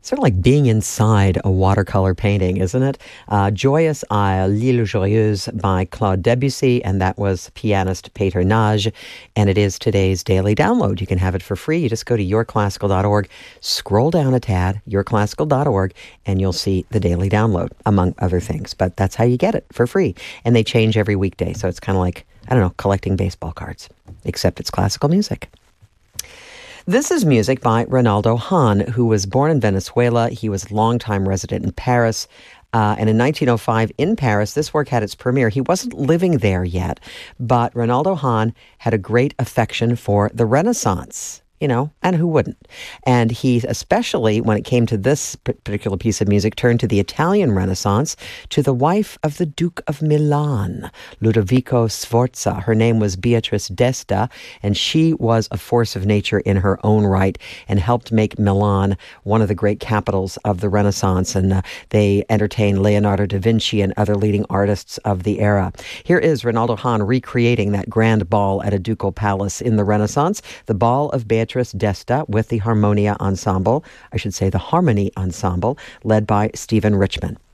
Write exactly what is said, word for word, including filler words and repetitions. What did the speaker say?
sort of like being inside a watercolor painting, isn't it? Uh, Joyous Isle, L'Île Joyeuse by Claude Debussy, and that was pianist Peter Nage, and it is today's daily download. You can have it for free. You just go to your classical dot org, scroll down a tad, your classical dot org, and you'll see the daily download, among other things. But that's how you get it, for free. And they change every weekday, so it's kind of like, I don't know, collecting baseball cards, except it's classical music. This is music by Reynaldo Hahn, who was born in Venezuela. He was a longtime resident in Paris. Uh, and in nineteen oh five, in Paris, this work had its premiere. He wasn't living there yet, but Reynaldo Hahn had a great affection for the Renaissance. You know, and who wouldn't? And he, especially when it came to this particular piece of music, turned to the Italian Renaissance, to the wife of the Duke of Milan, Ludovico Sforza. Her name was Beatrice d'Este, and she was a force of nature in her own right and helped make Milan one of the great capitals of the Renaissance. And uh, they entertained Leonardo da Vinci and other leading artists of the era. Here is Reynaldo Hahn recreating that grand ball at a ducal palace in the Renaissance, the Ball of Beatrice d'Este with the Harmonia Ensemble, I should say the Harmony Ensemble, led by Stephen Richman.